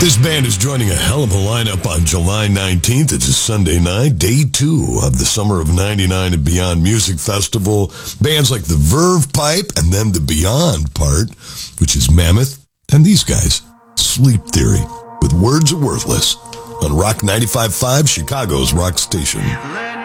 This band is joining a hell of a lineup on July 19th. It's a Sunday night, day 2 of the Summer of 99 and Beyond Music Festival. Bands like the Verve Pipe and then the Beyond part, which is Mammoth, and these guys, Sleep Theory, with Words Are Worthless, on Rock 95.5, Chicago's rock station.